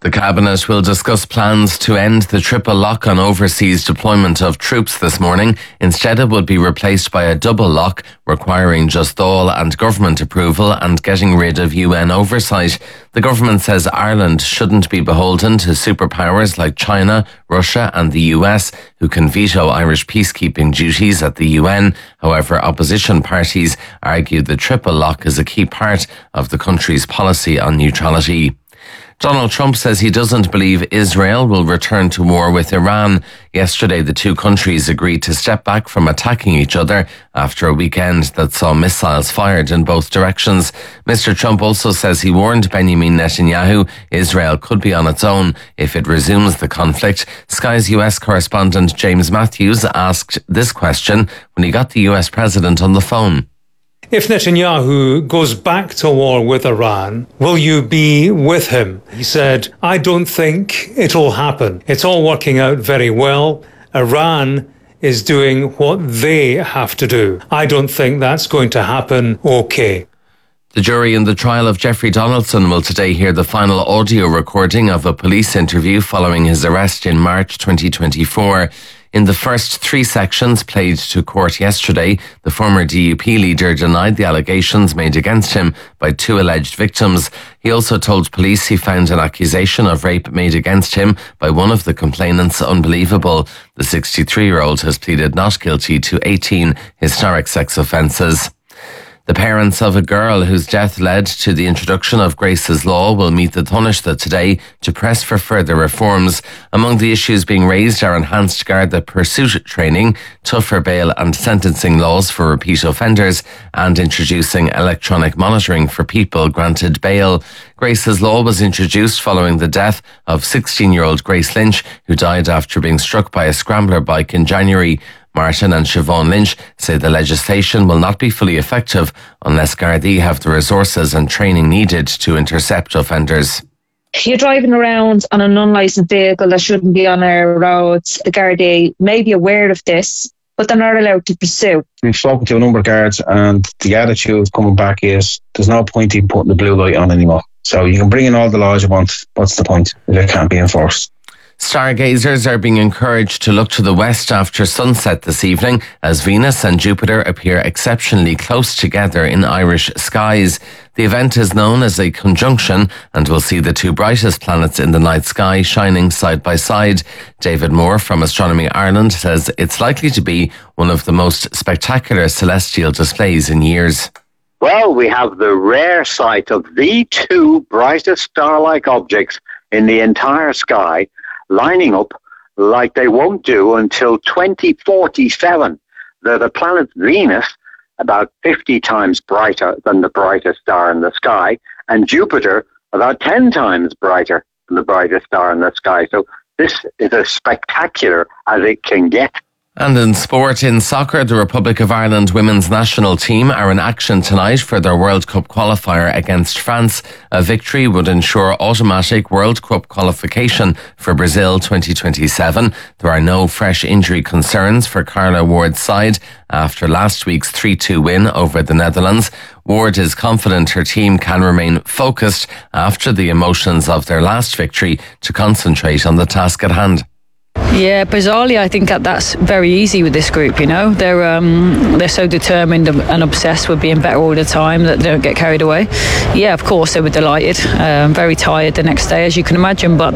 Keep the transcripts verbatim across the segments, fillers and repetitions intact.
The Cabinet will discuss plans to end the triple lock on overseas deployment of troops this morning. Instead, it would be replaced by a double lock, requiring just Dáil and government approval and getting rid of U N oversight. The government says Ireland shouldn't be beholden to superpowers like China, Russia and the U S, who can veto Irish peacekeeping duties at the U N. However, opposition parties argue the triple lock is a key part of the country's policy on neutrality. Donald Trump says he doesn't believe Israel will return to war with Iran. Yesterday, the two countries agreed to step back from attacking each other after a weekend that saw missiles fired in both directions. Mister Trump also says he warned Benjamin Netanyahu Israel could be on its own if it resumes the conflict. Sky's U S correspondent James Matthews asked this question when he got the U S president on the phone. If Netanyahu goes back to war with Iran, will you be with him? He said, I don't think it'll happen. It's all working out very well. Iran is doing what they have to do. I don't think that's going to happen okay. The jury in the trial of Jeffrey Donaldson will today hear the final audio recording of a police interview following his arrest in March twenty twenty-four. In the first three sections played to court yesterday, the former D U P leader denied the allegations made against him by two alleged victims. He also told police he found an accusation of rape made against him by one of the complainants unbelievable. The sixty-three-year-old has pleaded not guilty to eighteen historic sex offences. The parents of a girl whose death led to the introduction of Grace's Law will meet the Taoiseach today to press for further reforms. Among the issues being raised are enhanced Garda pursuit training, tougher bail and sentencing laws for repeat offenders, and introducing electronic monitoring for people granted bail. Grace's Law was introduced following the death of sixteen-year-old Grace Lynch, who died after being struck by a scrambler bike in January. Martin and Siobhan Lynch say the legislation will not be fully effective unless Gardaí have the resources and training needed to intercept offenders. You're driving around on an unlicensed vehicle that shouldn't be on our roads. The Gardaí may be aware of this, but they're not allowed to pursue. We've spoken to a number of guards and the attitude coming back is there's no point in putting the blue light on anymore. So you can bring in all the laws you want. What's the point if it can't be enforced? Stargazers are being encouraged to look to the west after sunset this evening as Venus and Jupiter appear exceptionally close together in Irish skies. The event is known as a conjunction and will see the two brightest planets in the night sky shining side by side. David Moore from Astronomy Ireland says it's likely to be one of the most spectacular celestial displays in years. Well, we have the rare sight of the two brightest star-like objects in the entire sky lining up like they won't do until twenty forty-seven. They're the planet Venus, about fifty times brighter than the brightest star in the sky, and Jupiter, about ten times brighter than the brightest star in the sky. So this is as spectacular as it can get. And in sport, in soccer, the Republic of Ireland women's national team are in action tonight for their World Cup qualifier against France. A victory would ensure automatic World Cup qualification for Brazil twenty twenty-seven. There are no fresh injury concerns for Carla Ward's side after last week's three two win over the Netherlands. Ward is confident her team can remain focused after the emotions of their last victory to concentrate on the task at hand. Yeah, bizarrely, I think that that's very easy with this group. You know, they're um, they're so determined and obsessed with being better all the time that they don't get carried away. Yeah, of course they were delighted. Um, very tired the next day, as you can imagine. But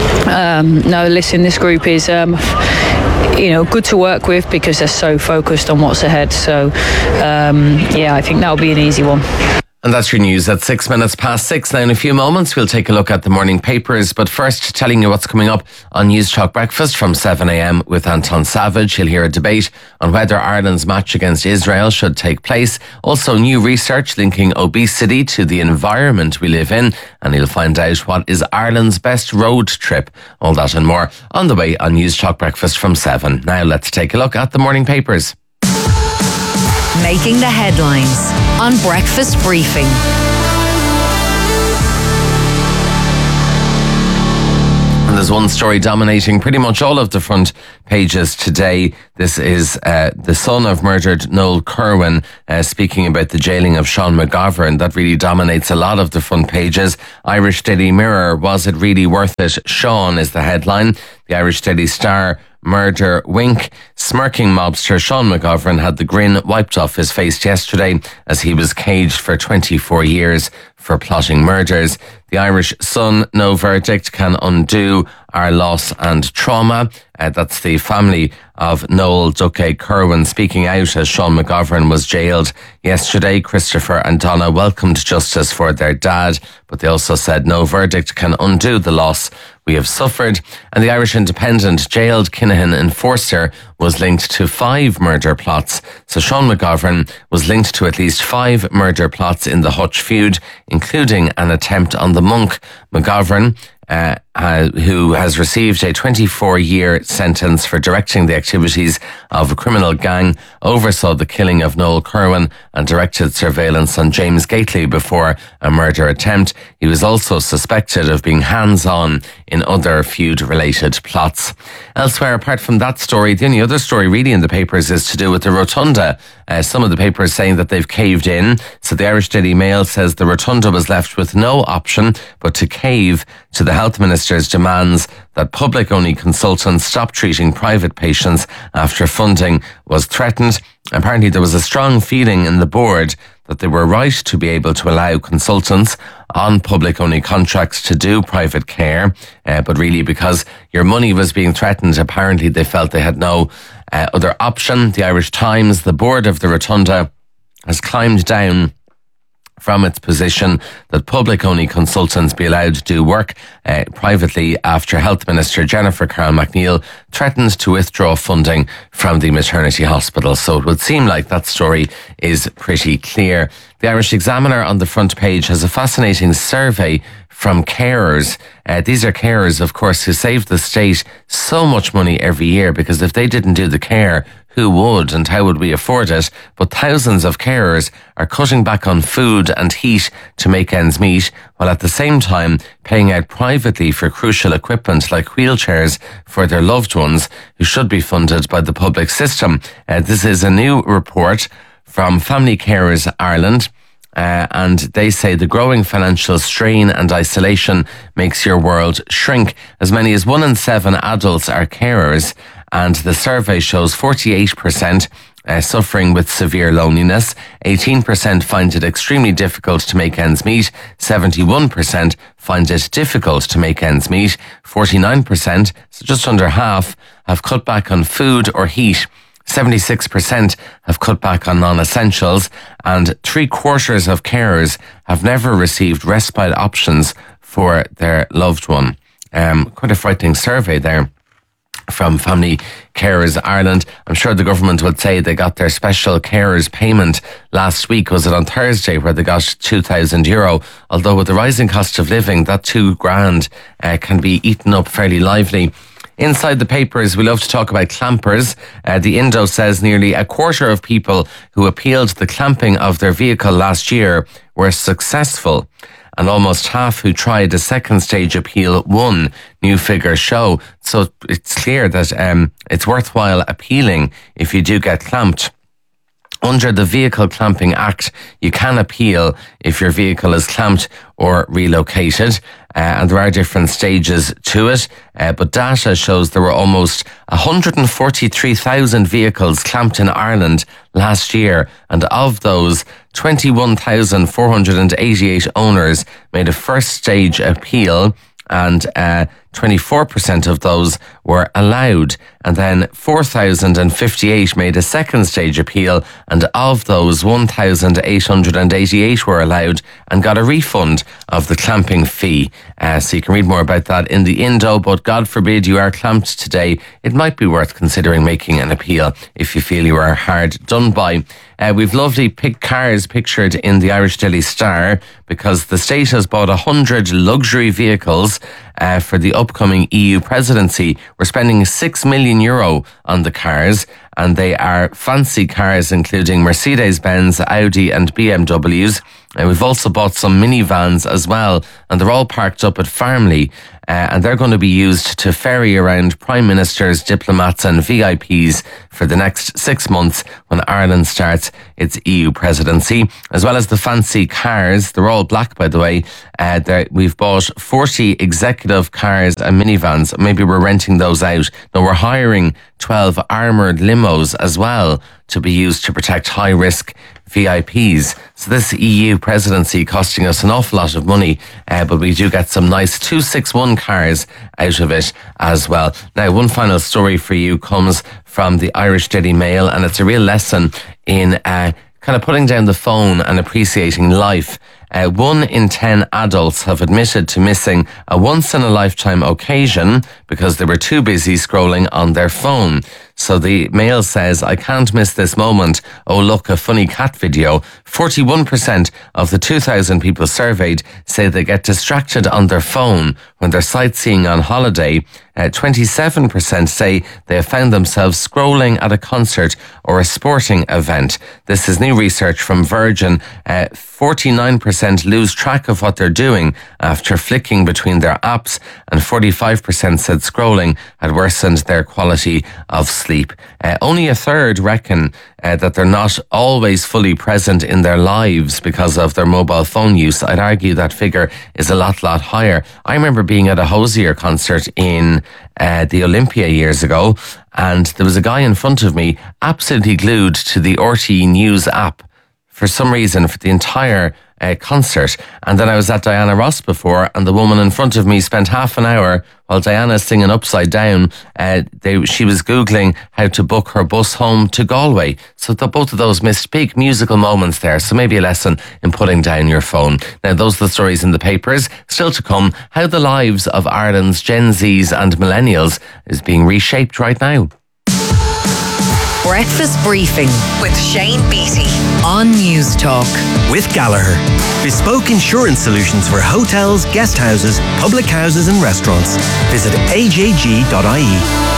um, no, listen, this group is um, you know good to work with because they're so focused on what's ahead. So um, yeah, I think that'll be an easy one. And that's your news at six minutes past six. Now in a few moments we'll take a look at the morning papers, but first telling you what's coming up on News Talk Breakfast from seven a.m. with Anton Savage. You'll hear a debate on whether Ireland's match against Israel should take place. Also new research linking obesity to the environment we live in, and you'll find out what is Ireland's best road trip. All that and more on the way on News Talk Breakfast from seven. Now let's take a look at the morning papers. Making the headlines on Breakfast Briefing. And There's one story dominating pretty much all of the front pages today. This is uh, the son of murdered Noel Kerwin uh, speaking about the jailing of Sean McGovern. That really dominates a lot of the front pages. Irish Daily Mirror, was it really worth it? Sean is the headline. The Irish Daily Star, murder wink. Smirking mobster Sean McGovern had the grin wiped off his face yesterday as he was caged for twenty-four years for plotting murders. The Irish Sun, no verdict can undo our loss and trauma. Uh, that's the family of Noel Duque Kerwin speaking out as Sean McGovern was jailed yesterday. Christopher and Donna welcomed justice for their dad, but they also said no verdict can undo the loss we have suffered. And the Irish Independent, jailed Kinahan enforcer was linked to five murder plots. So Sean McGovern was linked to at least five murder plots in the Hutch feud, including an attempt on the monk. McGovern, uh, uh, who has received a twenty-four year sentence for directing the activities of a criminal gang, oversaw the killing of Noel Kerwin and directed surveillance on James Gately before a murder attempt. He was also suspected of being hands-on in other feud-related plots. Elsewhere, apart from that story, the only other story really in the papers is to do with the Rotunda. Uh, some of the papers saying that they've caved in. So the Irish Daily Mail says the Rotunda was left with no option but to cave to the Health Minister's demands that public-only consultants stop treating private patients after funding was threatened. Apparently there was a strong feeling in the board that they were right to be able to allow consultants on public-only contracts to do private care, uh, but really because your money was being threatened, apparently they felt they had no uh, other option. The Irish Times, the board of the Rotunda has climbed down from its position that public-only consultants be allowed to do work uh, privately after Health Minister Jennifer Carroll MacNeill threatened to withdraw funding from the maternity hospital. So it would seem like that story is pretty clear. The Irish Examiner on the front page has a fascinating survey from carers. Uh, these are carers, of course, who save the state so much money every year, because if they didn't do the care, who would, and how would we afford it? But thousands of carers are cutting back on food and heat to make ends meet, while at the same time paying out privately for crucial equipment like wheelchairs for their loved ones who should be funded by the public system. Uh, this is a new report from Family Carers Ireland. Uh, and they say the growing financial strain and isolation makes your world shrink. As many as one in seven adults are carers, and the survey shows forty-eight percent uh, suffering with severe loneliness, eighteen percent find it extremely difficult to make ends meet, seventy-one percent find it difficult to make ends meet, forty-nine percent, so just under half, have cut back on food or heat. seventy-six percent have cut back on non-essentials, and three quarters of carers have never received respite options for their loved one. Um, quite a frightening survey there from Family Carers Ireland. I'm sure the government would say they got their special carers payment last week. Was it on Thursday, where they got two thousand euro? Although with the rising cost of living, that two grand uh, can be eaten up fairly lively. Inside the papers, we love to talk about clampers. Uh, the Indo says nearly a quarter of people who appealed the clamping of their vehicle last year were successful, and almost half who tried a second stage appeal won, new figures show. So it's clear that um, it's worthwhile appealing if you do get clamped. Under the Vehicle Clamping Act, you can appeal if your vehicle is clamped or relocated, uh, and there are different stages to it, uh, but data shows there were almost one hundred forty-three thousand vehicles clamped in Ireland last year, and of those, twenty-one thousand four hundred eighty-eight owners made a first stage appeal, and uh, twenty-four percent of those were allowed. And then four thousand fifty-eight made a second stage appeal, and of those, one thousand eight hundred eighty-eight were allowed and got a refund of the clamping fee. Uh, so you can read more about that in the Indo, but God forbid you are clamped today, it might be worth considering making an appeal if you feel you are hard done by. Uh, we've lovely pig cars pictured in the Irish Daily Star, because the state has bought one hundred luxury vehicles uh, for the upcoming E U presidency. We're spending six million euro on the cars, and they are fancy cars including Mercedes-Benz, Audi and B M Ws. And we've also bought some minivans as well, and they're all parked up at Farmley. Uh, and they're going to be used to ferry around prime ministers, diplomats and V I Ps for the next six months when Ireland starts its E U presidency, as well as the fancy cars. They're all black, by the way. Uh, we've bought forty executive cars and minivans. Maybe we're renting those out. No, we're hiring twelve armoured limos as well to be used to protect high-risk V I Ps. So this E U presidency costing us an awful lot of money, uh, but we do get some nice two sixty-one cars out of it as well. Now, one final story for you comes from the Irish Daily Mail, and it's a real lesson in uh, kind of putting down the phone and appreciating life. Uh, one in ten adults have admitted to missing a once-in-a-lifetime occasion because they were too busy scrolling on their phone. So the Mail says, I can't miss this moment. Oh, look, a funny cat video. forty-one percent of the two thousand people surveyed say they get distracted on their phone when they're sightseeing on holiday. Uh, twenty-seven percent say they have found themselves scrolling at a concert or a sporting event. This is new research from Virgin. Uh, forty-nine percent lose track of what they're doing after flicking between their apps, and forty-five percent said scrolling had worsened their quality of sleep. Uh, only a third reckon uh, that they're not always fully present in their lives because of their mobile phone use. I'd argue that figure is a lot, lot higher. I remember being at a Hosier concert in uh, the Olympia years ago, and there was a guy in front of me absolutely glued to the R T E News app for some reason for the entire uh, concert. And then I was at Diana Ross before, and the woman in front of me spent half an hour while Diana's singing Upside Down. Uh, they, she was Googling how to book her bus home to Galway. So the, both of those missed big musical moments there. So maybe a lesson in putting down your phone. Now, those are the stories in the papers. Still to come, how the lives of Ireland's Gen Zs and Millennials is being reshaped right now. Breakfast Briefing with Shane Beattie on News Talk. With Gallagher, bespoke insurance solutions for hotels, guest houses, public houses and restaurants. Visit a j g dot i e.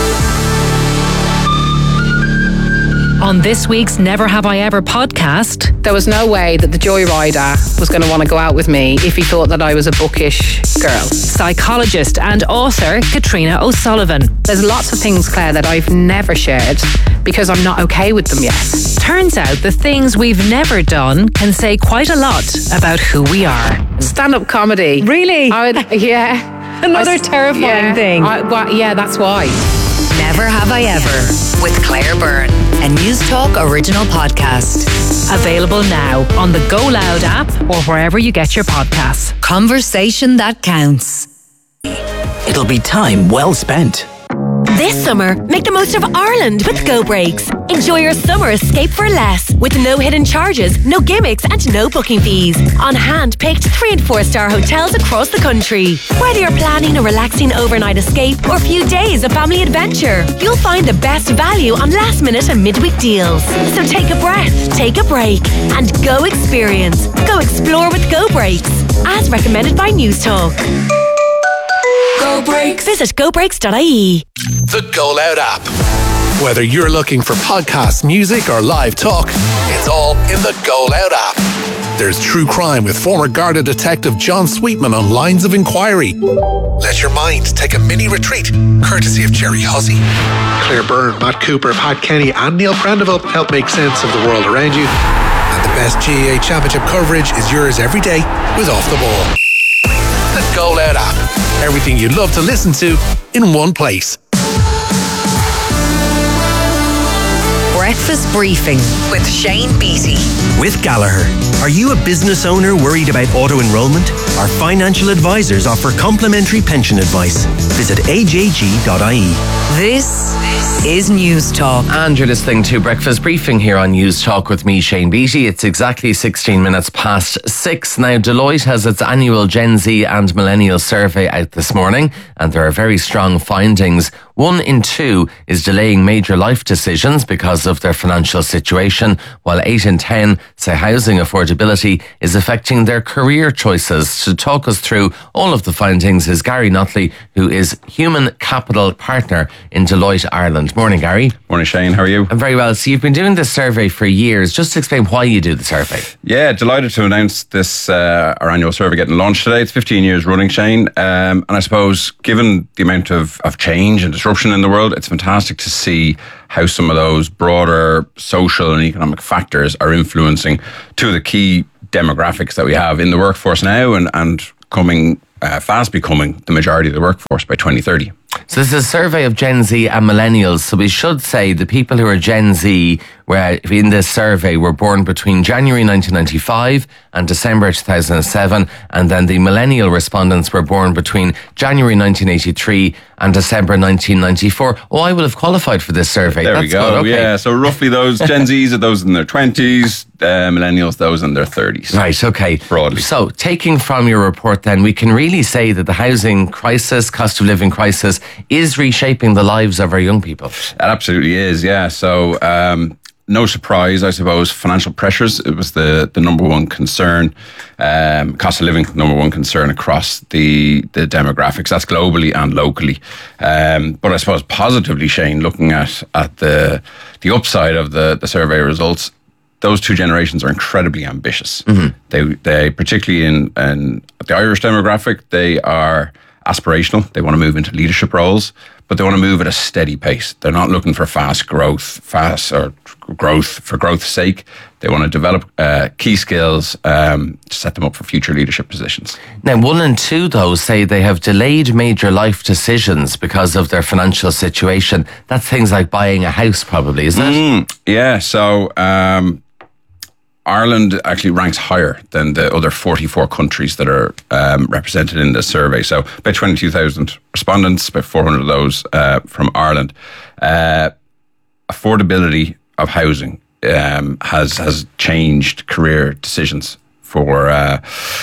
On this week's Never Have I Ever podcast, there was no way that the joyrider was going to want to go out with me if he thought that I was a bookish girl. Psychologist and author Katrina O'Sullivan. There's lots of things, Claire, that I've never shared because I'm not okay with them yet. Turns out the things we've never done can say quite a lot about who we are. Stand-up comedy. Really? I would, yeah. Another I, terrifying yeah, thing. I, well, yeah, that's why. Never Have I Ever with Claire Byrne, a News Talk original podcast. Available now on the Go Loud app or wherever you get your podcasts. Conversation that counts. It'll be time well spent. This summer, make the most of Ireland with Go Breaks. Enjoy your summer escape for less with no hidden charges, no gimmicks and no booking fees. On hand-picked three and four star hotels across the country. Whether you're planning a relaxing overnight escape or a few days of family adventure, you'll find the best value on last minute and midweek deals. So take a breath, take a break and go experience. Go explore with Go Breaks. As recommended by News Talk. Go Breaks. Visit go breaks dot i e. The Go Loud app. Whether you're looking for podcasts, music or live talk, it's all in the Go Loud app. There's true crime with former Garda detective John Sweetman on Lines of Inquiry. Let your mind take a mini retreat, courtesy of Jerry Hussey. Claire Byrne, Matt Cooper, Pat Kenny and Neil Prendeville help make sense of the world around you. And the best G A A Championship coverage is yours every day with Off the Ball. The Go Loud app. Everything you'd love to listen to in one place. Breakfast Briefing with Shane Beattie. With Gallagher. Are you a business owner worried about auto-enrollment? Our financial advisors offer complimentary pension advice. Visit a j g dot i e. This is News Talk. And you're listening to Breakfast Briefing here on News Talk with me, Shane Beattie. It's exactly sixteen minutes past six. Now, Deloitte has its annual Gen Z and Millennial survey out this morning, and there are very strong findings. One in two is delaying major life decisions because of their financial situation, while eight in ten say housing affordability is affecting their career choices. To talk us through all of the findings is Gary Notley, who is Human Capital Partner in Deloitte Ireland. Morning, Gary. Morning, Shane. How are you? I'm very well. So you've been doing this survey for years. Just explain why you do the survey. Yeah, delighted to announce this, uh, our annual survey getting launched today. It's fifteen years running, Shane. Um, and I suppose, given the amount of, of change and disruption in the world, it's fantastic to see how some of those broader social and economic factors are influencing two of the key demographics that we have in the workforce now and, and coming uh, fast becoming the majority of the workforce by twenty thirty. So this is a survey of Gen Z and millennials. So we should say the people who are Gen Z were in this survey were born between January nineteen ninety-five and December two thousand seven. And then the millennial respondents were born between January nineteen eighty-three and December nineteen ninety-four. Oh, I would have qualified for this survey. There That's we go. Good. Okay. Yeah, so roughly those Gen Zs are those in their twenties, uh, millennials those in their thirties. Right, okay. Broadly. So taking from your report then, we can really say that the housing crisis, cost of living crisis, is reshaping the lives of our young people. It absolutely is, yeah. So um, no surprise, I suppose, financial pressures, it was the, the number one concern. Um, cost of living, number one concern across the, the demographics. That's globally and locally. Um, but I suppose positively, Shane, looking at, at the, the upside of the, the survey results, those two generations are incredibly ambitious. Mm-hmm. They, they particularly in, in the Irish demographic, they are aspirational. They want to move into leadership roles, but they want to move at a steady pace. They're not looking for fast growth, fast or growth for growth's sake. They want to develop uh, key skills um, to set them up for future leadership positions. Now, one and two, though, say they have delayed major life decisions because of their financial situation. That's things like buying a house, probably, isn't it? Mm, yeah. So um, Ireland actually ranks higher than the other forty-four countries that are um, represented in this survey. So about twenty-two thousand respondents, about four hundred of those uh, from Ireland. Uh, affordability of housing um, has has changed career decisions for uh,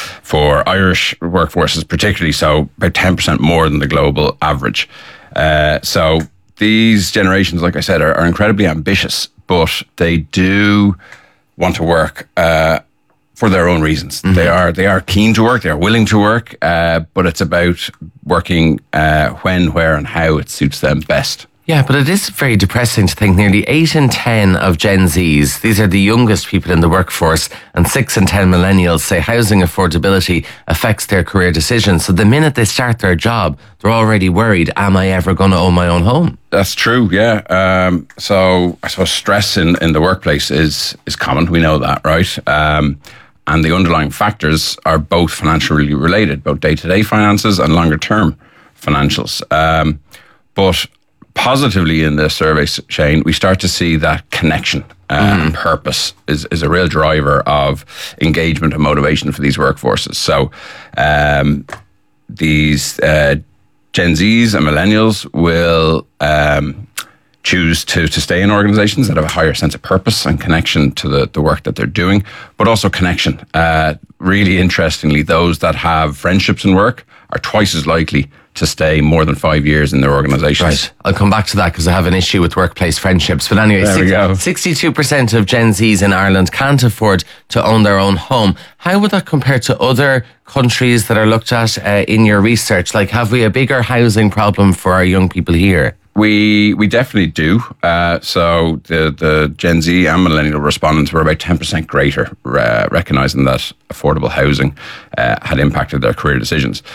for Irish workforces, particularly. So about ten percent more than the global average. Uh, so these generations, like I said, are, are incredibly ambitious, but they do want to work uh, for their own reasons. Mm-hmm. They are they are keen to work. They are willing to work, uh, but it's about working uh, when, where, and how it suits them best. Yeah, but it is very depressing to think nearly eight in ten of Gen Zs, these are the youngest people in the workforce, and six in ten millennials say housing affordability affects their career decisions. So the minute they start their job, they're already worried, am I ever going to own my own home? That's true, yeah. Um, so I suppose stress in, in the workplace is is common. We know that, right? Um, and the underlying factors are both financially related, both day-to-day finances and longer-term financials. Um, but positively in the survey, Shane, we start to see that connection uh, mm. and purpose is, is a real driver of engagement and motivation for these workforces. So um, these uh, Gen Zs and millennials will um, choose to, to stay in organizations that have a higher sense of purpose and connection to the, the work that they're doing, but also connection. Uh, really interestingly, those that have friendships in work are twice as likely to stay more than five years in their organizations. Right. I'll come back to that because I have an issue with workplace friendships. But anyway, there we go. sixty-two percent of Gen Zs in Ireland can't afford to own their own home. How would that compare to other countries that are looked at uh, in your research? Like, have we a bigger housing problem for our young people here? We we definitely do. Uh, so the, the Gen Z and millennial respondents were about ten percent greater, uh, recognising that affordable housing uh, had impacted their career decisions.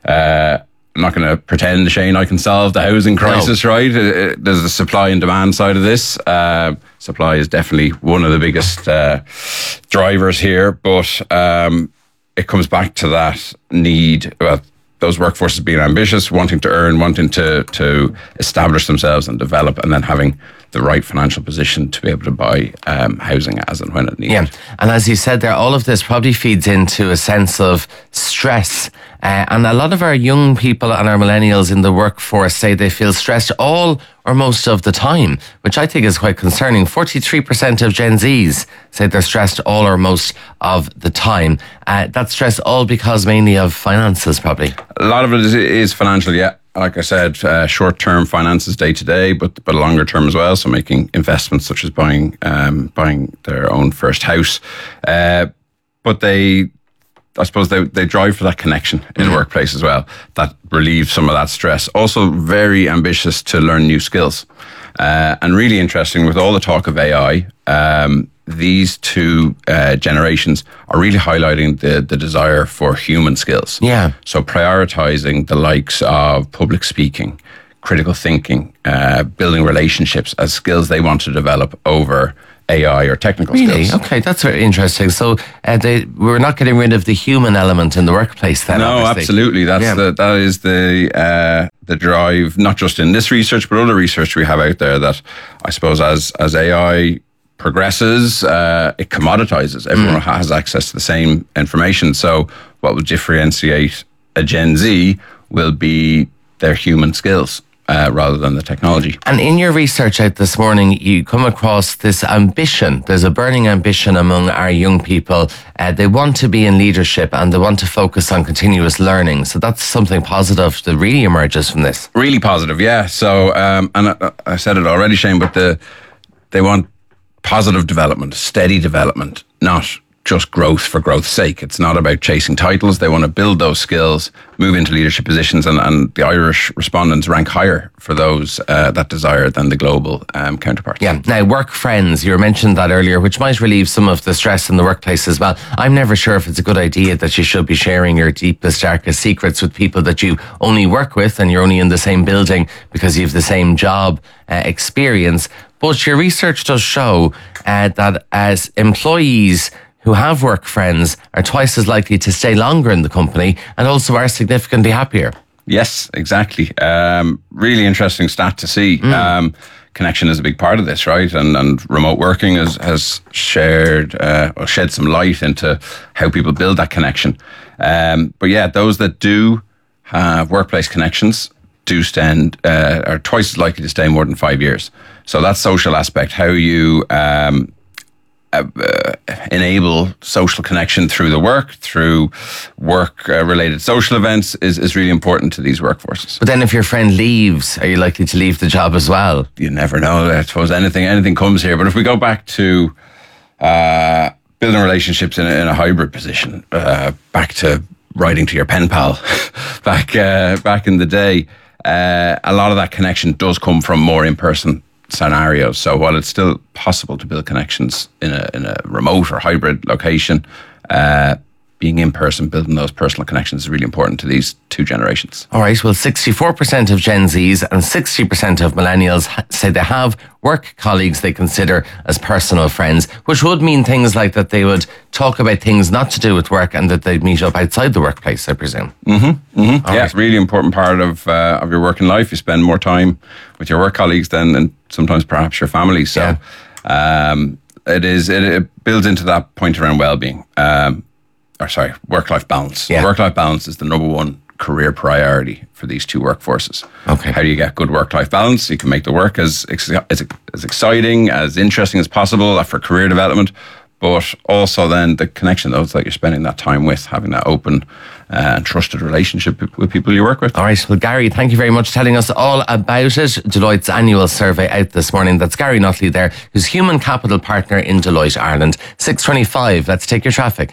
Uh, I'm not going to pretend, Shane, I can solve the housing crisis, no. right? Uh, there's the supply and demand side of this. Uh, supply is definitely one of the biggest uh, drivers here, but um, it comes back to that need, well, those workforces being ambitious, wanting to earn, wanting to to establish themselves and develop, and then having the right financial position to be able to buy um, housing as and when it needs. Yeah, and as you said there, all of this probably feeds into a sense of stress. Uh, and a lot of our young people and our millennials in the workforce say they feel stressed all or most of the time, which I think is quite concerning. forty-three percent of Gen Zs say they're stressed all or most of the time. Uh, that's stress all because mainly of finances, probably. A lot of it is, is financial, yeah. like I said, uh, short-term finances day to day, but but longer term as well. So making investments such as buying um, buying their own first house. Uh, but they, I suppose, they they drive for that connection in the workplace as well. That relieves some of that stress. Also, very ambitious to learn new skills, uh, and really interesting with all the talk of A I. Um, these two uh, generations are really highlighting the, the desire for human skills. Yeah. So prioritizing the likes of public speaking, critical thinking, uh, building relationships as skills they want to develop over A I or technical really? skills. Okay, that's very interesting. So uh, they, we're not getting rid of the human element in the workplace then, No, obviously. absolutely. That's Yeah. the, that is the uh, the drive, not just in this research, but other research we have out there that I suppose as, as A I progresses, uh, it commoditizes. Everyone mm. has access to the same information. So what will differentiate a Gen Z will be their human skills uh, rather than the technology. And in your research out this morning, you come across this ambition. There's a burning ambition among our young people. Uh, they want to be in leadership and they want to focus on continuous learning. So that's something positive that really emerges from this. Really positive, yeah. So, um, and I, I said it already, Shane, but the they want positive development, steady development, not just growth for growth's sake. It's not about chasing titles. They want to build those skills, move into leadership positions, and, and the Irish respondents rank higher for those uh, that desire than the global um, counterparts. Yeah. Now, work friends, you mentioned that earlier, which might relieve some of the stress in the workplace as well. I'm never sure if it's a good idea that you should be sharing your deepest, darkest secrets with people that you only work with and you're only in the same building because you have the same job uh, experience. But your research does show uh, that as employees who have work friends are twice as likely to stay longer in the company and also are significantly happier. Yes, exactly. Um, really interesting stat to see. Mm. Um, connection is a big part of this, right? And and remote working has, has shared uh, or shed some light into how people build that connection. Um, but yeah, those that do have workplace connections do stand uh, are twice as likely to stay more than five years. So that social aspect, how you um, uh, uh, enable social connection through the work, through work-related uh, social events, is, is really important to these workforces. But then if your friend leaves, are you likely to leave the job as well? You never know. I suppose anything anything comes here. But if we go back to uh, building relationships in a, in a hybrid position, uh, back to writing to your pen pal back uh, back in the day, uh, a lot of that connection does come from more in-person scenarios. So while it's still possible to build connections in a in a remote or hybrid location, uh, being in person, building those personal connections is really important to these two generations. All right. Well, sixty-four percent of Gen Zs and sixty percent of millennials ha- say they have work colleagues they consider as personal friends, which would mean things like that they would talk about things not to do with work and that they'd meet up outside the workplace, I presume. Mm-hmm. mm-hmm. Yeah, right. It's a really important part of uh, of your working life. You spend more time with your work colleagues than and sometimes perhaps your family. So yeah. um, it is it, it builds into that point around well-being. Um, or sorry, work-life balance. Yeah. Work-life balance is the number one career priority for these two workforces. Okay. How do you get good work-life balance? You can make the work as as, as exciting, as interesting as possible for career development, but also then the connection, those that you're spending that time with, having that open uh, and trusted relationship with people you work with. All right. Well, Gary, thank you very much for telling us all about it. Deloitte's annual survey out this morning. That's Gary Notley there, who's Human Capital Partner in Deloitte Ireland. six twenty-five, let's take your traffic.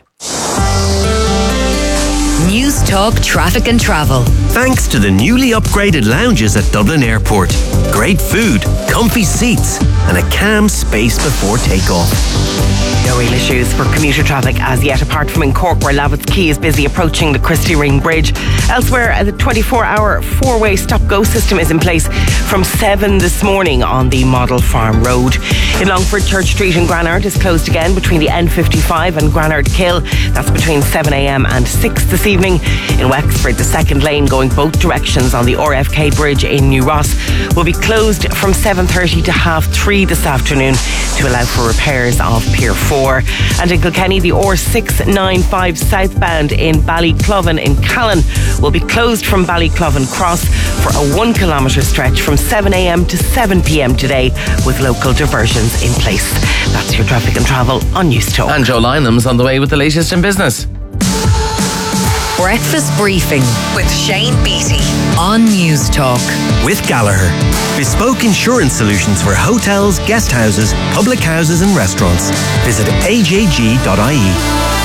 News Talk Traffic and Travel. Thanks to the newly upgraded lounges at Dublin Airport. Great food, comfy seats, and a calm space before takeoff. No real issues for commuter traffic as yet, apart from in Cork, where Lavitt's Quay is busy approaching the Christie Ring Bridge. Elsewhere, the twenty-four hour four-way stop-go system is in place from seven this morning on the Model Farm Road. In Longford, Church Street in Granard is closed again between the N fifty-five and Granard Kill. That's between seven a.m. and six this evening. In Wexford, the second lane going both directions on the R F K Bridge in New Ross will be closed from seven thirty to half three this afternoon to allow for repairs of Pier four. And in Kilkenny, the R six ninety-five southbound in Ballyclovan in Callan will be closed from Ballyclovan Cross for a one kilometre stretch from seven a.m. to seven p.m. today, with local diversions in place. That's your traffic and travel on News Talk. And Joe Lynham's on the way with the latest in business. Breakfast Briefing with Shane Beattie. on News Talk. With Gallagher. Bespoke insurance solutions for hotels, guest houses, public houses and restaurants. Visit a j g dot i e.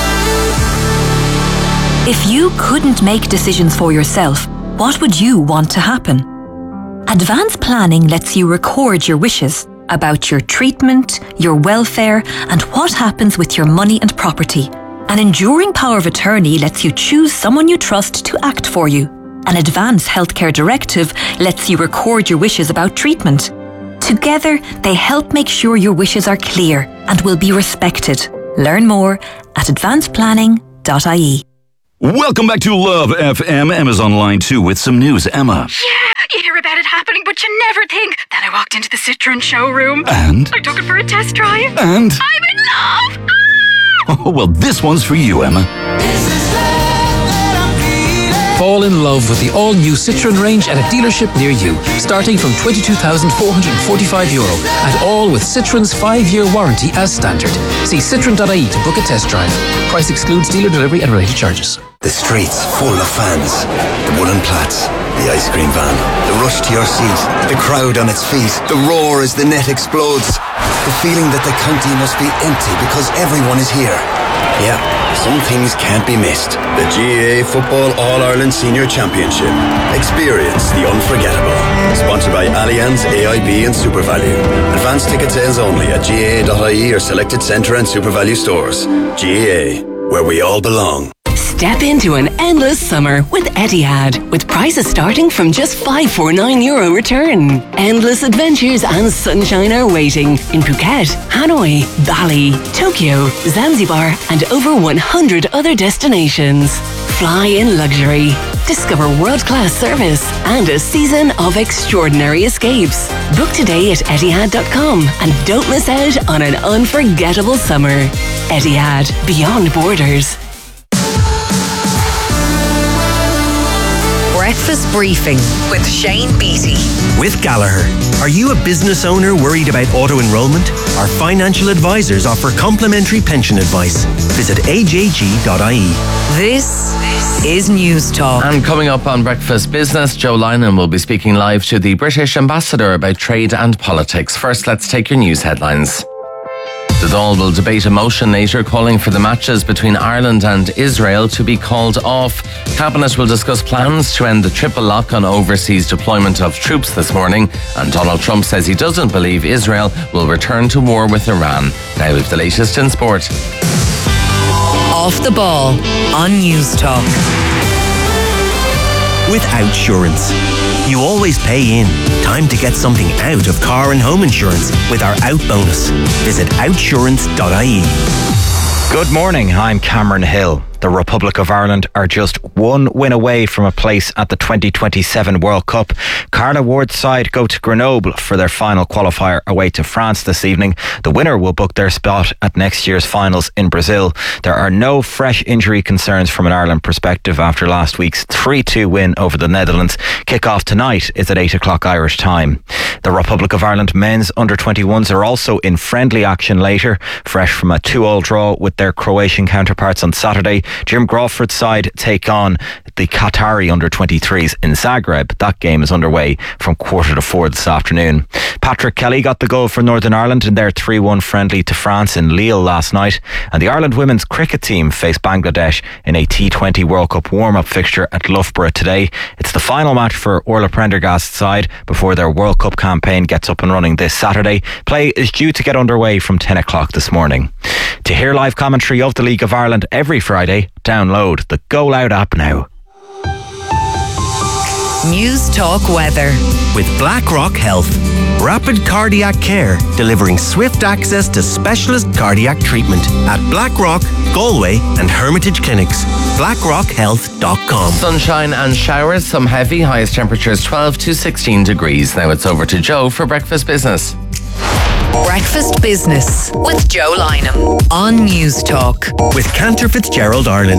If you couldn't make decisions for yourself, what would you want to happen? Advanced planning lets you record your wishes about your treatment, your welfare, and what happens with your money and property. An enduring power of attorney lets you choose someone you trust to act for you. An advanced healthcare directive lets you record your wishes about treatment. Together, they help make sure your wishes are clear and will be respected. Learn more at advanced planning dot i e. Welcome back to Love F M. Emma's on line two with some news. Emma. Yeah, you hear about it happening, but you never think. Then I walked into the Citroen showroom. And? I took it for a test drive. And? I'm in love! Oh, well, this one's for you, Emma. Fall in love with the all-new Citroen range at a dealership near you, starting from twenty-two thousand four hundred forty-five euro, and all with Citroen's five-year warranty as standard. See citroen dot i e to book a test drive. Price excludes dealer delivery and related charges. The streets full of fans, the woolen plats, the ice cream van, the rush to your seat, the crowd on its feet, the roar as the net explodes, the feeling that the county must be empty because everyone is here. Yeah, some things can't be missed. The G A A Football All-Ireland Senior Championship. Experience the unforgettable. Sponsored by Allianz, A I B and SuperValu. Advanced ticket sales only at G A A dot I E or selected Centre and SuperValu stores. G A A, where we all belong. Step into an endless summer with Etihad, with prices starting from just five hundred forty-nine euro return. Endless adventures and sunshine are waiting in Phuket, Hanoi, Bali, Tokyo, Zanzibar, and over one hundred other destinations. Fly in luxury, discover world-class service, and a season of extraordinary escapes. Book today at Etihad dot com and don't miss out on an unforgettable summer. Etihad, beyond borders. Breakfast Briefing with Shane Beattie. With Gallagher. Are you a business owner worried about auto-enrollment? Our financial advisors offer complimentary pension advice. Visit a j g dot i e. This is News Talk. And coming up on Breakfast Business, Joe Lynham will be speaking live to the British ambassador about trade and politics. First, let's take your news headlines. The Dáil will debate a motion later calling for the matches between Ireland and Israel to be called off. Cabinet will discuss plans to end the triple lock on overseas deployment of troops this morning, and Donald Trump says he doesn't believe Israel will return to war with Iran. Now we've the latest in sport. Off the Ball on News Talk. With Outsurance. You always pay in. Time to get something out of car and home insurance with our Out bonus. Visit outsurance dot i e. Good morning, I'm Cameron Hill. The Republic of Ireland are just one win away from a place at the twenty twenty-seven World Cup. Carla Ward's side go to Grenoble for their final qualifier away to France this evening. The winner will book their spot at next year's finals in Brazil. There are no fresh injury concerns from an Ireland perspective after last week's three two win over the Netherlands. Kick-off tonight is at eight o'clock Irish time. The Republic of Ireland men's under twenty-ones are also in friendly action later, fresh from a two all draw with their Croatian counterparts on Saturday. Jim Crawford's side take on the Qatari under twenty-threes in Zagreb. That game is underway from quarter to four this afternoon. Patrick Kelly got the goal for Northern Ireland in their three one friendly to France in Lille last night. And the Ireland women's cricket team face Bangladesh in a T twenty World Cup warm-up fixture at Loughborough today. It's the final match for Orla Prendergast's side before their World Cup campaign gets up and running this Saturday. Play is due to get underway from ten o'clock this morning. To hear live commentary of the League of Ireland every Friday, download the Go Loud app now. News Talk Weather. With BlackRock Health. Rapid cardiac care, delivering swift access to specialist cardiac treatment at Blackrock, Galway and Hermitage Clinics. blackrock health dot com. Sunshine and showers, some heavy, highest temperatures twelve to sixteen degrees. Now it's over to Joe for Breakfast Business. Breakfast Business with Joe Lynham on News Talk. With Cantor Fitzgerald Ireland.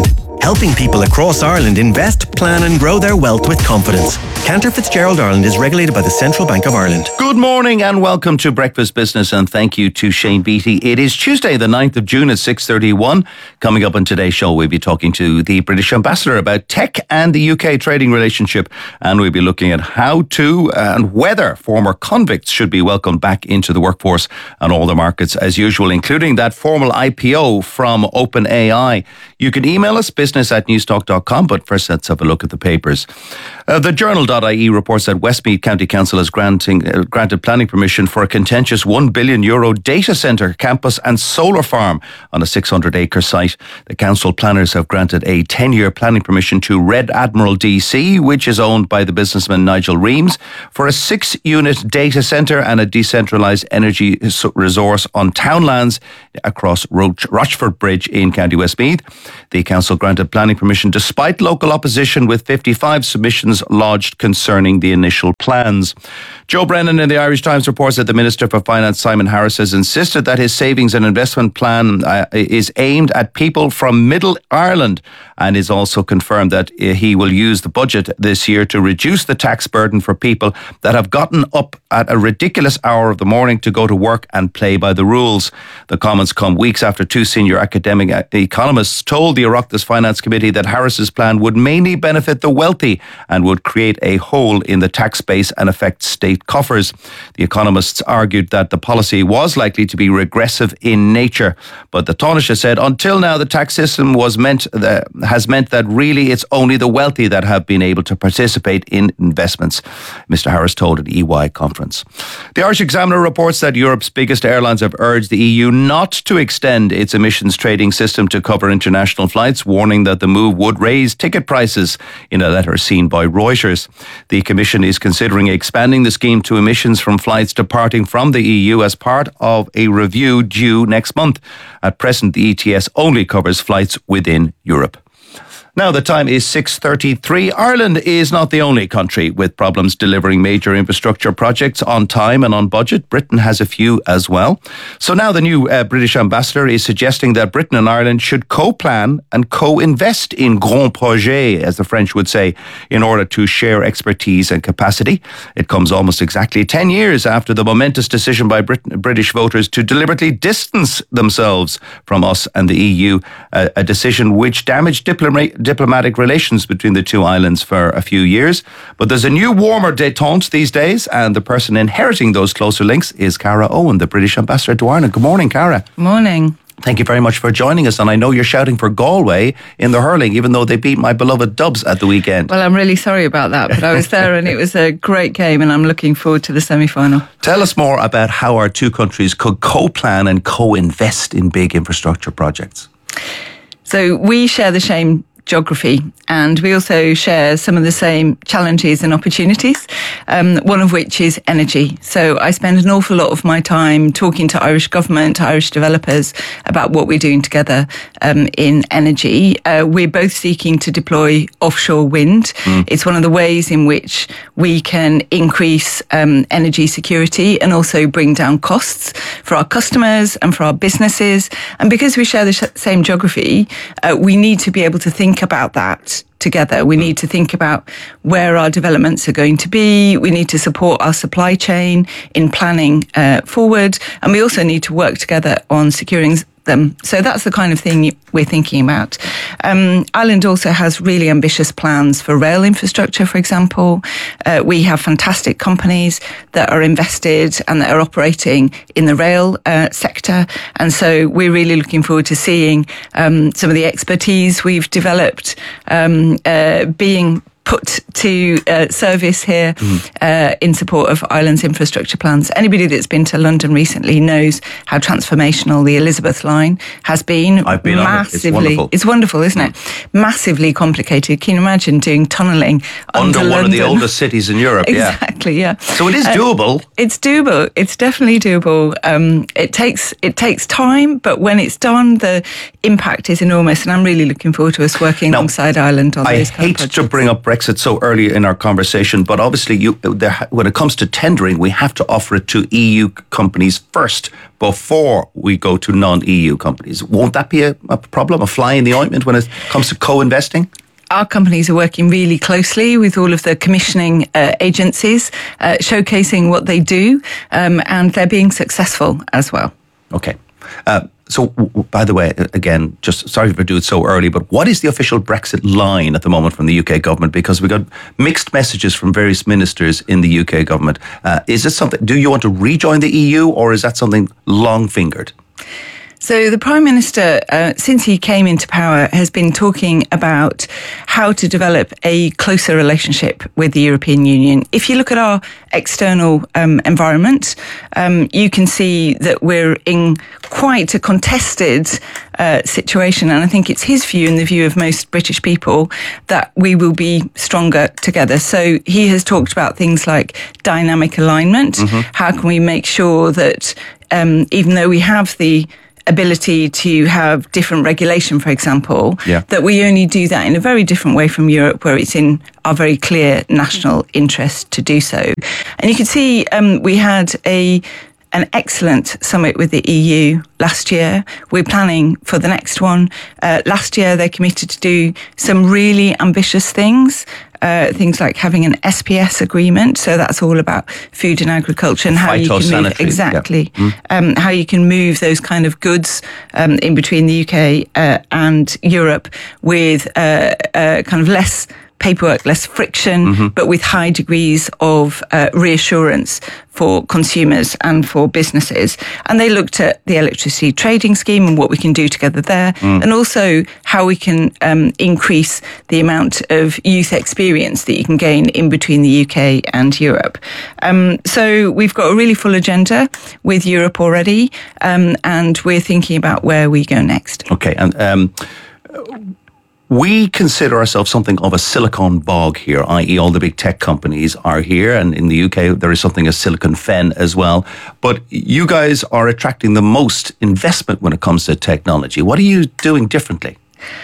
helping people across Ireland invest, plan and grow their wealth with confidence. Cantor Fitzgerald Ireland is regulated by the Central Bank of Ireland. Good morning and welcome to Breakfast Business, and thank you to Shane Beattie. It is Tuesday the ninth of June at six thirty-one. Coming up on today's show, we'll be talking to the British Ambassador about tech and the U K trading relationship, and we'll be looking at how to and whether former convicts should be welcomed back into the workforce and all the markets as usual, including that formal I P O from OpenAI. You can email us, business at newstalk dot com, but first let's have a look at the papers. Uh, the journal dot I E reports that Westmeath County Council has granting, uh, granted planning permission for a contentious one billion euro data centre, campus and solar farm on a six hundred acre site. The council planners have granted a ten year planning permission to Red Admiral D C, which is owned by the businessman Nigel Reams, for a six unit data centre and a decentralised energy resource on townlands across Roch- Rochford Bridge in County Westmeath. The council granted planning permission despite local opposition, with fifty-five submissions lodged concerning the initial plans. Joe Brennan in the Irish Times reports that the Minister for Finance, Simon Harris, has insisted that his savings and investment plan uh, is aimed at people from Middle Ireland, and is also confirmed that uh, he will use the budget this year to reduce the tax burden for people that have gotten up at a ridiculous hour of the morning to go to work and play by the rules. The comments come weeks after two senior academic economists told the Oireachtas Finance Committee that Harris's plan would mainly benefit the wealthy and would create a hole in the tax base and affect state coffers. The economists argued that the policy was likely to be regressive in nature, but the Taoiseach said until now the tax system was meant that, has meant that really it's only the wealthy that have been able to participate in investments, Mister Harris told an E Y conference. The Irish Examiner reports that Europe's biggest airlines have urged the E U not to extend its emissions trading system to cover international flights, warning that the move would raise ticket prices in a letter seen by Reuters. The Commission is considering expanding the scheme to emissions from flights departing from the E U as part of a review due next month. At present, the E T S only covers flights within Europe. Now the time is six thirty-three. Ireland is not the only country with problems delivering major infrastructure projects on time and on budget. Britain has a few as well. So now the new uh, British ambassador is suggesting that Britain and Ireland should co-plan and co-invest in grands projets, as the French would say, in order to share expertise and capacity. It comes almost exactly ten years after the momentous decision by Brit- British voters to deliberately distance themselves from us and the E U, a, a decision which damaged diplomatic diplomatic relations between the two islands for a few years. But there's a new warmer détente these days, and the person inheriting those closer links is Cara Owen, the British ambassador to Ireland. Good morning, Cara. Morning. Thank you very much for joining us, and I know you're shouting for Galway in the hurling, even though they beat my beloved Dubs at the weekend. Well, I'm really sorry about that, but I was there and it was a great game, and I'm looking forward to the semi-final. Tell us more about how our two countries could co-plan and co-invest in big infrastructure projects. So we share the same geography, and we also share some of the same challenges and opportunities, um, one of which is energy. So I spend an awful lot of my time talking to Irish government, Irish developers about what we're doing together um, in energy. Uh, we're both seeking to deploy offshore wind. Mm. It's one of the ways in which we can increase um, energy security and also bring down costs for our customers and for our businesses. And because we share the sh- same geography, uh, we need to be able to think about that together. We need to think about where our developments are going to be. We need to support our supply chain in planning uh, forward. And we also need to work together on securing them. So that's the kind of thing we're thinking about. Um, Ireland also has really ambitious plans for rail infrastructure, for example. Uh, we have fantastic companies that are invested and that are operating in the rail uh, sector. And so we're really looking forward to seeing um, some of the expertise we've developed um, uh, being put to uh, service here mm. uh, in support of Ireland's infrastructure plans. Anybody that's been to London recently knows how transformational the Elizabeth line has been. I've been Massively, on it. It's wonderful. It's wonderful, isn't mm. it? Massively complicated. Can you imagine doing tunnelling under, under one London? of the oldest cities in Europe? Exactly. exactly. Yeah. So it is doable. Uh, it's doable. It's definitely doable. Um, it takes it takes time, but when it's done, the impact is enormous. And I'm really looking forward to us working now, alongside Ireland on I those kind hate of to bring up Brexit so early in our conversation, but obviously, you, there, when it comes to tendering, we have to offer it to E U companies first before we go to non-E U companies. Won't that be a, a problem, a fly in the ointment when it comes to co-investing? Our companies are working really closely with all of the commissioning uh, agencies, uh, showcasing what they do, um, and they're being successful as well. Okay. Uh, so, w- w- by the way, again, just sorry for doing it so early, but what is the official Brexit line at the moment from the U K government? Because we got mixed messages from various ministers in the U K government. Uh, is it something, do you want to rejoin the E U, or is that something long-fingered? So the Prime Minister, uh, since he came into power, has been talking about how to develop a closer relationship with the European Union. If you look at our external um, environment, um, you can see that we're in quite a contested uh, situation. And I think it's his view and the view of most British people that we will be stronger together. So he has talked about things like dynamic alignment. Mm-hmm. How can we make sure that um, even though we have the ability to have different regulation, for example, yeah. that we only do that in a very different way from Europe, where it's in our very clear national interest to do so. And you can see um, we had a an excellent summit with the E U last year. We're planning for the next one. Uh, last year, they committed to do some really ambitious things. Uh, things like having an S P S agreement, so that's all about food and agriculture and how you can move exactly yeah. mm. um, how you can move those kind of goods um, in between the U K uh, and Europe with uh, uh, kind of less paperwork, less friction, mm-hmm. but with high degrees of uh, reassurance for consumers and for businesses. And they looked at the electricity trading scheme and what we can do together there, mm. and also how we can um, increase the amount of youth experience that you can gain in between the U K and Europe. Um, so we've got a really full agenda with Europe already, um, and we're thinking about where we go next. Okay, and um, we consider ourselves something of a silicon bog here, that is all the big tech companies are here, and in the U K there is something as Silicon Fen as well. But you guys are attracting the most investment when it comes to technology. What are you doing differently?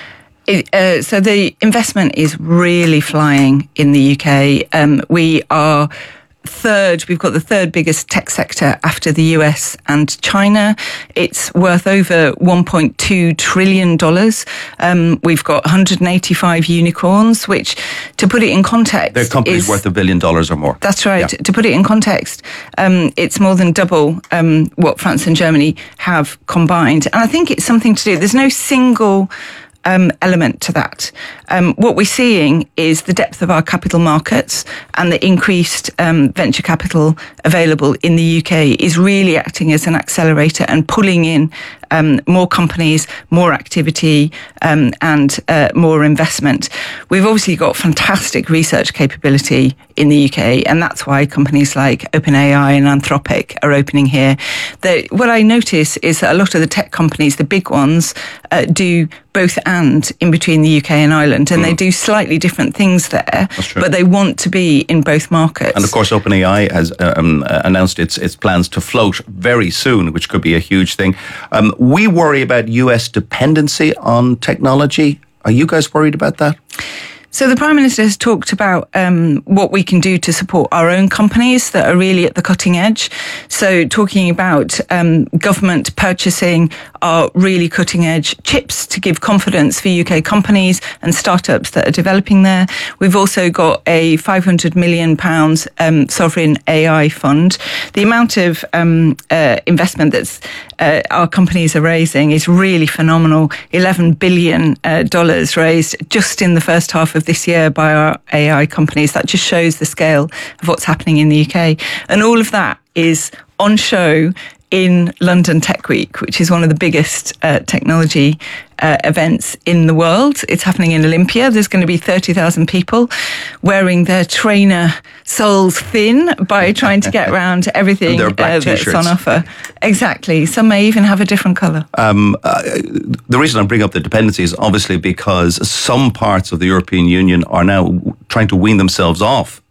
It, uh, so the investment is really flying in the U K. Um, we are third, we've got the third biggest tech sector after the U S and China. It's worth over one point two trillion dollars. Um, we've got one hundred eighty-five unicorns, which, to put it in context, they're companies is worth a billion dollars or more. That's right. Yeah. To put it in context, um, it's more than double um, what France and Germany have combined. And I think it's something to do. There's no single Um, element to that. Um, what we're seeing is the depth of our capital markets and the increased um, venture capital available in the U K is really acting as an accelerator and pulling in um, more companies, more activity, um, and uh, more investment. We've obviously got fantastic research capability in the U K, and that's why companies like OpenAI and Anthropic are opening here. The, what I notice is that a lot of the tech companies, the big ones, uh, do both and in between the U K and Ireland, and mm. they do slightly different things there, but they want to be in both markets. And of course, OpenAI has um, announced its its plans to float very soon, which could be a huge thing. Um, we worry about U S dependency on technology. Are you guys worried about that? So the Prime Minister has talked about um, what we can do to support our own companies that are really at the cutting edge. So talking about um, government purchasing our really cutting edge chips to give confidence for U K companies and startups that are developing there. We've also got a five hundred million pounds um, sovereign A I fund. The amount of um, uh, investment that's uh, our companies are raising is really phenomenal. eleven billion dollars uh, raised just in the first half of this year by our A I companies. That just shows the scale of what's happening in the U K. And all of that is on show in London Tech Week, which is one of the biggest uh, technology uh, events in the world. It's happening in Olympia. There's going to be thirty thousand people wearing their trainer soles thin by trying to get around everything uh, that's on offer. Exactly. Some may even have a different colour. Um, uh, the reason I bring up the dependency is obviously because some parts of the European Union are now trying to wean themselves off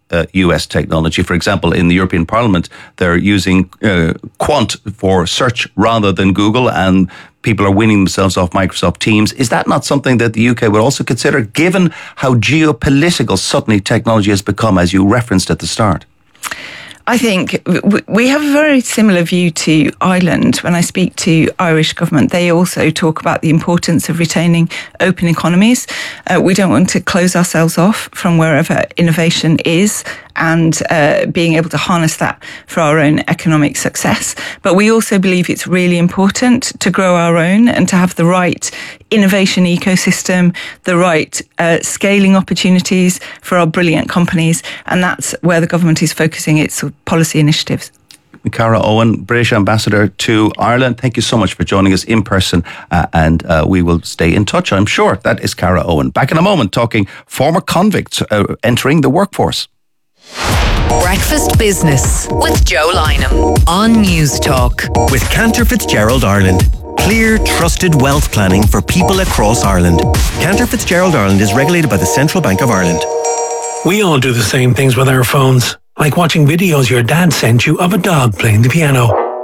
uh, U S technology. For example, in the European Parliament, they're using uh, Quant for search rather than Google, and people are winning themselves off Microsoft Teams. Is that not something that the U K would also consider, given how geopolitical suddenly technology has become, as you referenced at the start? I think we have a very similar view to Ireland. When I speak to Irish government, they also talk about the importance of retaining open economies. Uh, we don't want to close ourselves off from wherever innovation is, and uh, being able to harness that for our own economic success. But we also believe it's really important to grow our own and to have the right innovation ecosystem, the right uh, scaling opportunities for our brilliant companies. And that's where the government is focusing its policy initiatives. Cara Owen, British Ambassador to Ireland, thank you so much for joining us in person, uh, and uh, we will stay in touch, I'm sure. That is Cara Owen. Back in a moment, talking former convicts uh, entering the workforce. Breakfast Business with Joe Lynham on News Talk. With Cantor Fitzgerald Ireland. Clear, trusted wealth planning for people across Ireland. Cantor Fitzgerald Ireland is regulated by the Central Bank of Ireland. We all do the same things with our phones, like watching videos your dad sent you of a dog playing the piano.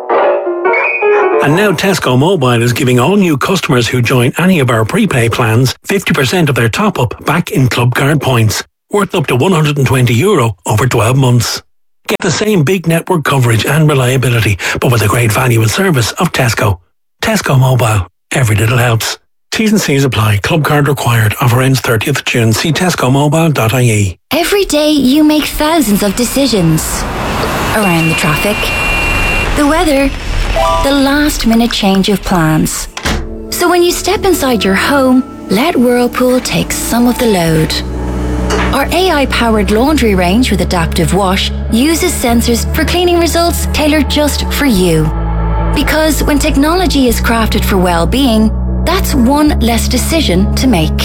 And now Tesco Mobile is giving all new customers who join any of our prepay plans fifty percent of their top-up back in club card points, worth up to one hundred twenty euro over twelve months. Get the same big network coverage and reliability, but with a great value and service of Tesco. Tesco Mobile. Every little helps. T's and C's apply. Club card required. Offer ends thirtieth of June. See tesco mobile dot I E. Every day you make thousands of decisions. Around the traffic, the weather, the last minute change of plans. So when you step inside your home, let Whirlpool take some of the load. Our A I-powered laundry range with adaptive wash uses sensors for cleaning results tailored just for you. Because when technology is crafted for well-being, that's one less decision to make.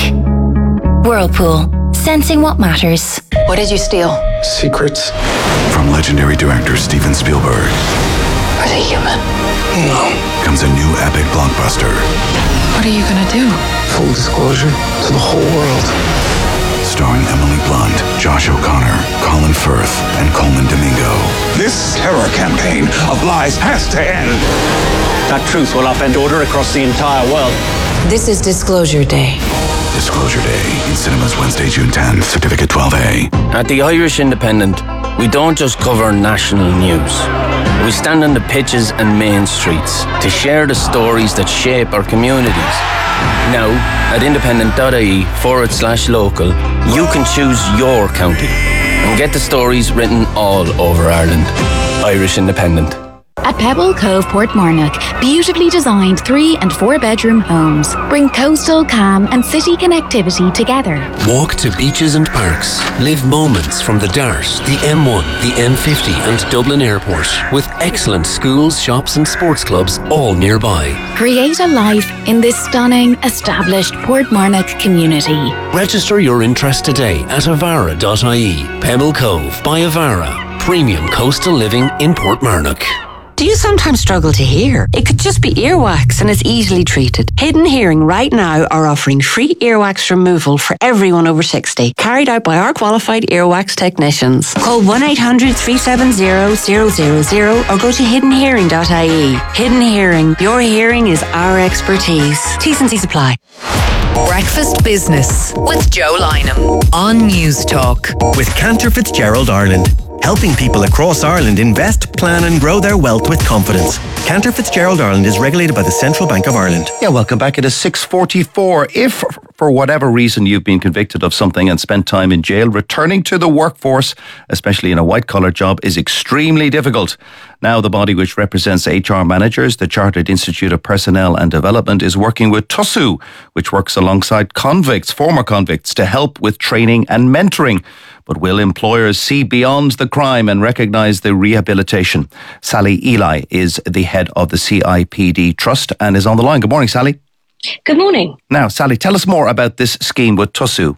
Whirlpool, sensing what matters. What did you steal? Secrets. From legendary director Steven Spielberg. Are they human? No. Comes a new epic blockbuster. What are you gonna do? Full disclosure to the whole world. Starring Emily Blunt, Josh O'Connor, Colin Firth, and Coleman Domingo. This terror campaign of lies has to end. That truth will upend order across the entire world. This is Disclosure Day. Disclosure Day in cinemas Wednesday, June tenth. Certificate twelve A. At the Irish Independent, we don't just cover national news. We stand on the pitches and main streets to share the stories that shape our communities. Now, at independent.ie forward slash local, you can choose your county and get the stories written all over Ireland. Irish Independent. At Pebble Cove, Portmarnock, beautifully designed three and four bedroom homes bring coastal, calm and city connectivity together. Walk to beaches and parks. Live moments from the Dart, the M one, the M fifty and Dublin Airport with excellent schools, shops and sports clubs all nearby. Create a life in this stunning, established Portmarnock community. Register your interest today at avara dot I E. Pebble Cove by Avara. Premium coastal living in Portmarnock. Do you sometimes struggle to hear? It could just be earwax and is easily treated. Hidden Hearing right now are offering free earwax removal for everyone over sixty, carried out by our qualified earwax technicians. Call one eight hundred, three seven zero, zero zero zero or go to hidden hearing dot I E. Hidden Hearing. Your hearing is our expertise. T's and C's apply. Breakfast Business with Joe Lynham on News Talk. With Cantor Fitzgerald Ireland. Helping people across Ireland invest, plan and grow their wealth with confidence. Cantor Fitzgerald Ireland is regulated by the Central Bank of Ireland. Yeah, welcome back. It is six forty-four. If, for whatever reason, you've been convicted of something and spent time in jail, returning to the workforce, especially in a white-collar job, is extremely difficult. Now, the body which represents H R managers, the Chartered Institute of Personnel and Development, is working with TUSU, which works alongside convicts, former convicts, to help with training and mentoring. But will employers see beyond the crime and recognise the rehabilitation? Sally Eli is the head of the C I P D Trust and is on the line. Good morning, Sally. Good morning. Now, Sally, tell us more about this scheme with TUSU.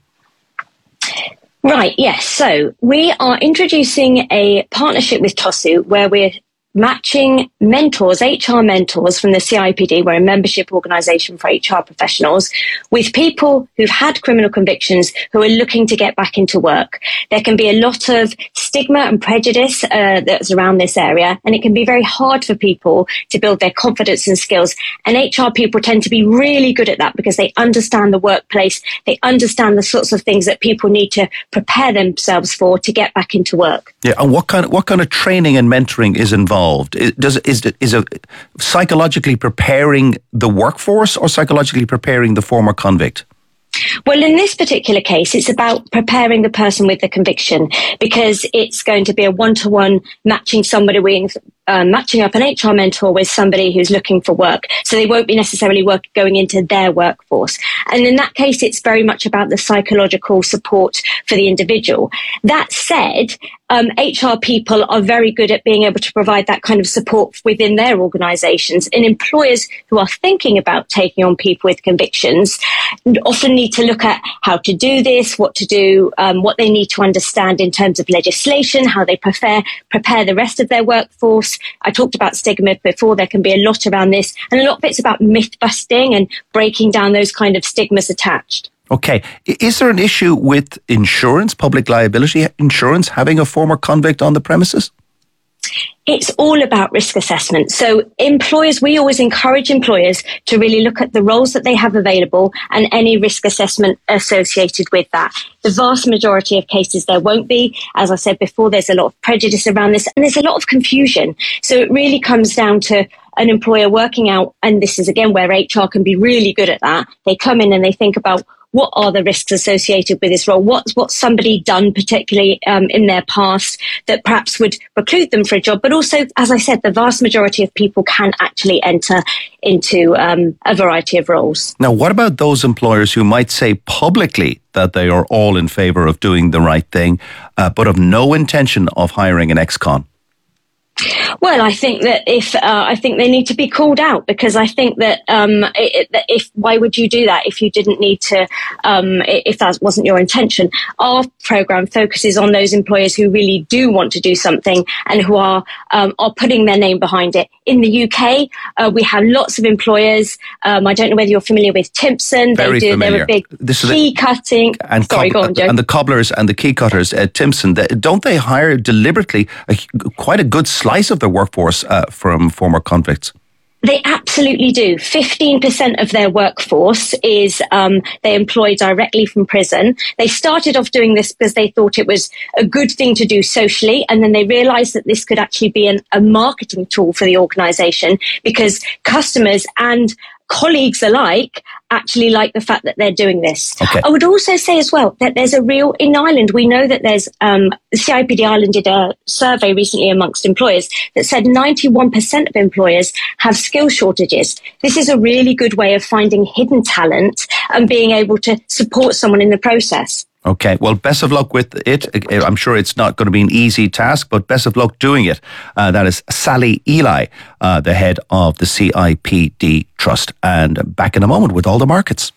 Right, yes. So we are introducing a partnership with TUSU where we're matching mentors, H R mentors from the C I P D, we're a membership organisation for H R professionals, with people who've had criminal convictions who are looking to get back into work. There can be a lot of stigma and prejudice uh, that's around this area, and it can be very hard for people to build their confidence and skills. And H R people tend to be really good at that because they understand the workplace, they understand the sorts of things that people need to prepare themselves for to get back into work. Yeah, and what kind of, what kind of training and mentoring is involved? It does is it, is it psychologically preparing the workforce or psychologically preparing the former convict? Well, in this particular case, it's about preparing the person with the conviction, because it's going to be a one-to-one matching somebody with, uh, matching up an H R mentor with somebody who's looking for work. So they won't be necessarily work, going into their workforce. And in that case, it's very much about the psychological support for the individual. That said, um, H R people are very good at being able to provide that kind of support within their organisations. And employers who are thinking about taking on people with convictions often need to look at how to do this, what to do, um, what they need to understand in terms of legislation, how they prepare, prepare the rest of their workforce. I talked about stigma before. There can be a lot around this. And a lot of it's about myth busting and breaking down those kind of stigmas attached. Okay. Is there an issue with insurance, public liability insurance, having a former convict on the premises? It's all about risk assessment. So employers, we always encourage employers to really look at the roles that they have available and any risk assessment associated with that. The vast majority of cases there won't be. As I said before, there's a lot of prejudice around this and there's a lot of confusion. So it really comes down to an employer working out, and this is again where H R can be really good at that. They come in and they think about, what are the risks associated with this role? What's what somebody done particularly um, in their past that perhaps would preclude them for a job? But also, as I said, the vast majority of people can actually enter into um, a variety of roles. Now, what about those employers who might say publicly that they are all in favour of doing the right thing, uh, but have no intention of hiring an ex-con? Well, I think that if uh, I think they need to be called out, because I think that um, it, if why would you do that if you didn't need to, um, if that wasn't your intention? Our programme focuses on those employers who really do want to do something and who are um, are putting their name behind it. In the U K, uh, we have lots of employers. Um, I don't know whether you're familiar with Timpson. Very they do. familiar. They're a big this is key a, cutting. And Sorry, cob- go on, Joe. And the cobblers and the key cutters at Timpson. They, don't they hire deliberately a, quite a good slice of their workforce uh, from former convicts? They absolutely do. fifteen percent of their workforce is um, they employ directly from prison. They started off doing this because they thought it was a good thing to do socially, and then they realised that this could actually be an, a marketing tool for the organisation, because customers and colleagues alike actually like the fact that they're doing this. Okay. I would also say as well that there's a real, in Ireland, we know that there's, um, C I P D Ireland did a survey recently amongst employers that said ninety-one percent of employers have skill shortages. This is a really good way of finding hidden talent and being able to support someone in the process. Okay, well, best of luck with it. I'm sure it's not going to be an easy task, but best of luck doing it. Uh, that is Sally Ely, uh, the head of the C I P D Trust. And back in a moment with all the markets.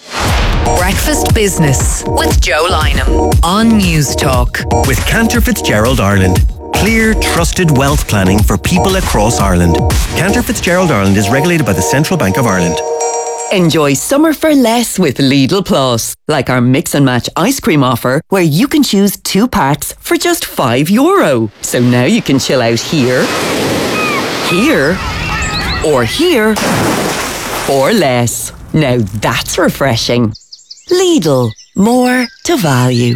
Breakfast Business with Joe Lynham on News Talk. With Cantor Fitzgerald Ireland. Clear, trusted wealth planning for people across Ireland. Cantor Fitzgerald Ireland is regulated by the Central Bank of Ireland. Enjoy summer for less with Lidl Plus, like our mix and match ice cream offer, where you can choose two packs for just five euro. So now you can chill out here, here, or here, for less. Now that's refreshing. Lidl, more to value.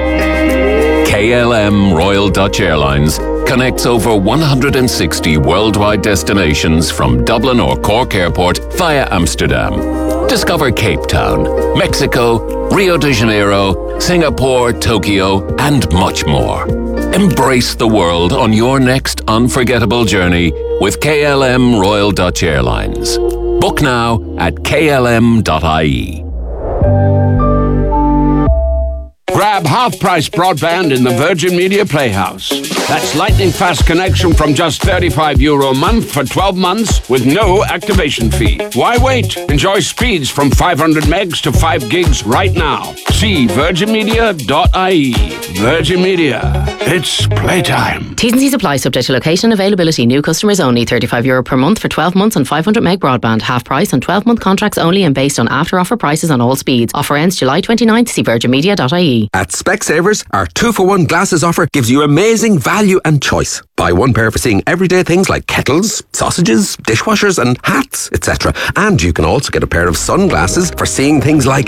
K L M Royal Dutch Airlines connects over one hundred sixty worldwide destinations from Dublin or Cork Airport via Amsterdam. Discover Cape Town, Mexico, Rio de Janeiro, Singapore, Tokyo, and much more. Embrace the world on your next unforgettable journey with K L M Royal Dutch Airlines. Book now at k l m dot i e. Grab half-price broadband in the Virgin Media Playhouse. That's lightning-fast connection from just thirty-five euro a month for twelve months with no activation fee. Why wait? Enjoy speeds from five hundred megs to five gigs right now. See virgin media dot I E. Virgin Media. It's playtime. T's and C's apply, subject to location availability. New customers only. thirty-five euro per month for twelve months on five hundred meg broadband. Half price on twelve month contracts only and based on after offer prices on all speeds. Offer ends July twenty-ninth. See virgin media dot I E. At Specsavers, our two for one glasses offer gives you amazing value and choice. Buy one pair for seeing everyday things like kettles, sausages, dishwashers and hats, et cetera. And you can also get a pair of sunglasses for seeing things like...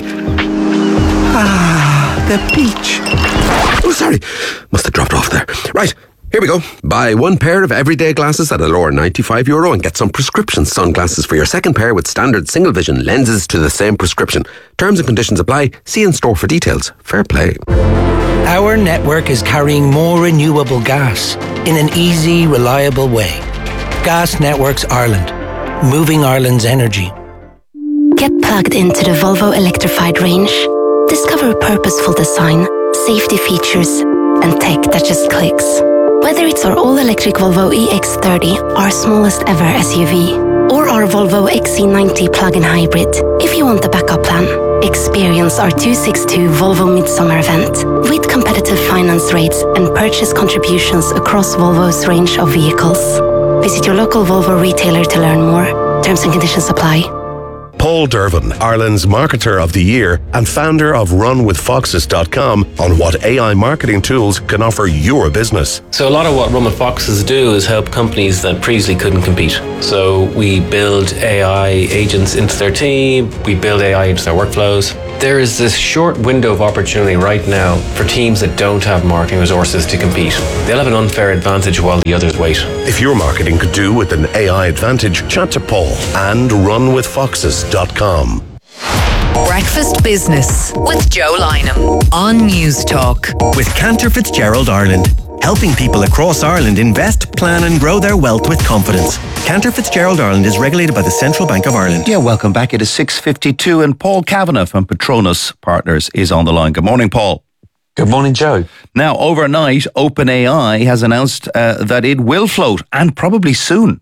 Ah, the beach. Oh, sorry. Must have dropped off there. Right. Here we go. Buy one pair of everyday glasses at a lower ninety-five euro and get some prescription sunglasses for your second pair with standard single vision lenses to the same prescription. Terms and conditions apply. See in store for details. Fair play. Our network is carrying more renewable gas in an easy, reliable way. Gas Networks Ireland. Moving Ireland's energy. Get plugged into the Volvo electrified range. Discover purposeful design, safety features, and tech that just clicks. Whether it's our all-electric Volvo E X thirty, our smallest ever S U V, or our Volvo X C ninety plug-in hybrid, if you want the backup plan, experience our two sixty-two Volvo Midsummer event with competitive finance rates and purchase contributions across Volvo's range of vehicles. Visit your local Volvo retailer to learn more. Terms and conditions apply. Paul Dervin, Ireland's Marketer of the Year and founder of run with foxes dot com, on what A I marketing tools can offer your business. So a lot of what Run with Foxes do is help companies that previously couldn't compete. So we build A I agents into their team, we build A I into their workflows. There is this short window of opportunity right now for teams that don't have marketing resources to compete. They'll have an unfair advantage while the others wait. If your marketing could do with an A I advantage, chat to Paul and run with foxes dot com. Breakfast Business with Joe Lynham on News Talk. With Cantor Fitzgerald Ireland, helping people across Ireland invest, plan and grow their wealth with confidence. Cantor Fitzgerald Ireland is regulated by the Central Bank of Ireland. Yeah, welcome back. It is six fifty-two and Paul Kavanagh from Patronus Partners is on the line. Good morning, Paul. Good morning, Joe. Now, overnight, OpenAI has announced uh, that it will float, and probably soon.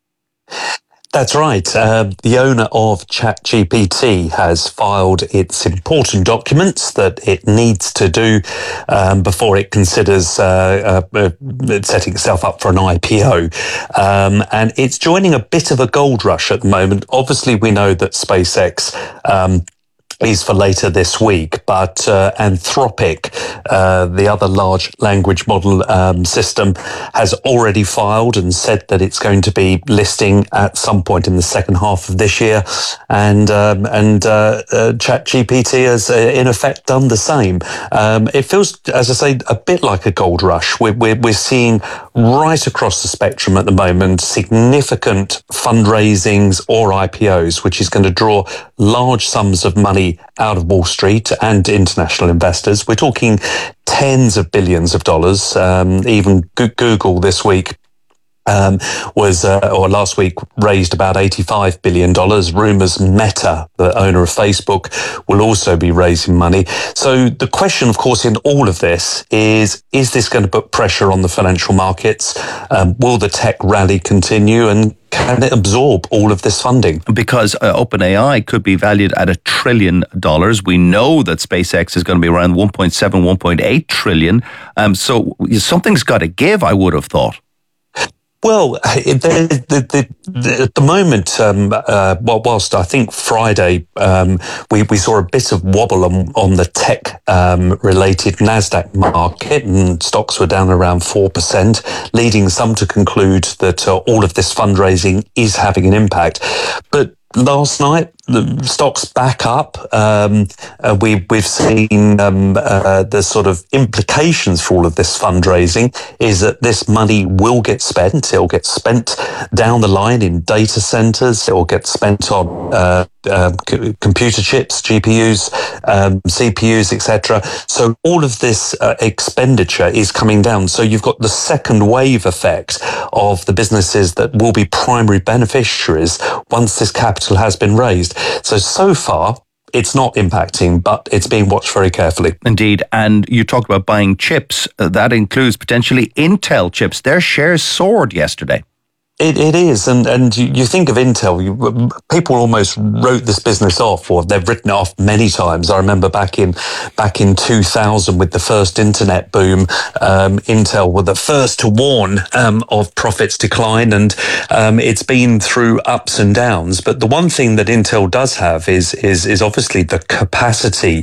That's right. Uh, the owner of ChatGPT has filed its important documents that it needs to do um, before it considers uh, uh, setting itself up for an I P O. Um, and it's joining a bit of a gold rush at the moment. Obviously, we know that SpaceX um, is for later this week, but uh, Anthropic, uh, the other large language model um, system, has already filed and said that it's going to be listing at some point in the second half of this year, and um, and uh, uh, ChatGPT has uh, in effect done the same. Um, it feels, as I say, a bit like a gold rush. We're, we're, we're seeing right across the spectrum at the moment significant fundraisings or I P Os, which is going to draw large sums of money out of Wall Street and international investors. We're talking tens of billions of dollars. Um, even Google this week Um, was, uh, or last week, raised about eighty-five billion dollars. Rumours Meta, the owner of Facebook, will also be raising money. So the question, of course, in all of this is, is this going to put pressure on the financial markets? Um, will the tech rally continue, and can it absorb all of this funding? Because uh, OpenAI could be valued at a trillion dollars. We know that SpaceX is going to be around one point seven, one point eight trillion. Um, so something's got to give, I would have thought. Well, the, the, the, the, at the moment, um, uh, whilst I think Friday um, we, we saw a bit of wobble on, on the tech-related um, NASDAQ market, and stocks were down around four percent, leading some to conclude that uh, all of this fundraising is having an impact. But last night, the stock's back up. Um, uh, we, we've seen um, uh, the sort of implications for all of this fundraising is that this money will get spent. It'll get spent down the line in data centers. It will get spent on uh, uh, c- computer chips, G P Us, um, C P Us, et cetera. So all of this uh, expenditure is coming down. So you've got the second wave effect of the businesses that will be primary beneficiaries once this capital has been raised. So, so far, it's not impacting, but it's being watched very carefully. Indeed. And you talked about buying chips. Uh, that includes potentially Intel chips. Their shares soared yesterday. It, it is, and and you, you think of Intel, you, people almost wrote this business off, or they've written it off many times. I remember back in back in two thousand with the first internet boom, um, Intel were the first to warn um, of profits decline, and um, it's been through ups and downs. But the one thing that Intel does have is is is obviously the capacity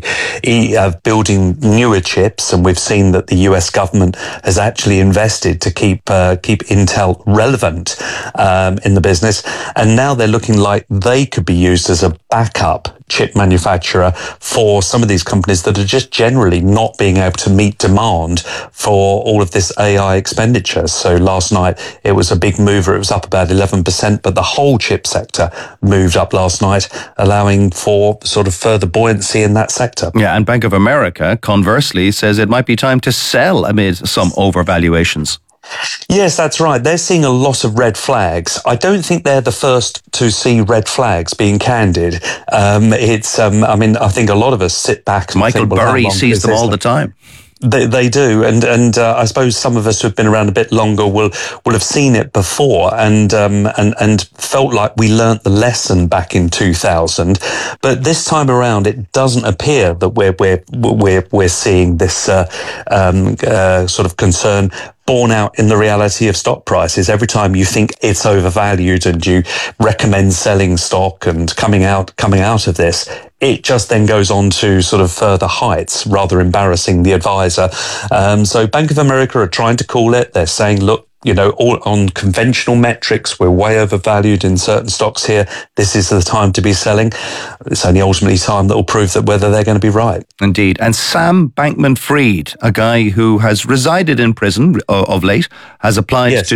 of building newer chips, and we've seen that the U S government has actually invested to keep uh, keep Intel relevant Um, in the business, and now they're looking like they could be used as a backup chip manufacturer for some of these companies that are just generally not being able to meet demand for all of this A I expenditure. So last night it was a big mover. It was up about eleven percent, but the whole chip sector moved up last night, allowing for sort of further buoyancy in that sector. Yeah, and Bank of America, conversely, says it might be time to sell amid some overvaluations. Yes, that's right. They're seeing a lot of red flags. I don't think they're the first to see red flags, being candid. Um, it's, um, I mean, I think a lot of us sit back and Michael think, well, Burry sees them all the time. They they do, and and uh, I suppose some of us who've been around a bit longer will will have seen it before, and um and and felt like we learnt the lesson back in two thousand. But this time around, it doesn't appear that we're we're we're we're seeing this uh, um uh, sort of concern borne out in the reality of stock prices. Every time you think it's overvalued and you recommend selling stock and coming out coming out of this, it just then goes on to sort of further heights, rather embarrassing the advisor. Um, so Bank of America are trying to cool it. They're saying, look, you know, all on conventional metrics, we're way overvalued in certain stocks here. This is the time to be selling. It's only ultimately time that will prove that whether they're going to be right. Indeed. And Sam Bankman-Fried, a guy who has resided in prison uh, of late, has applied yes. to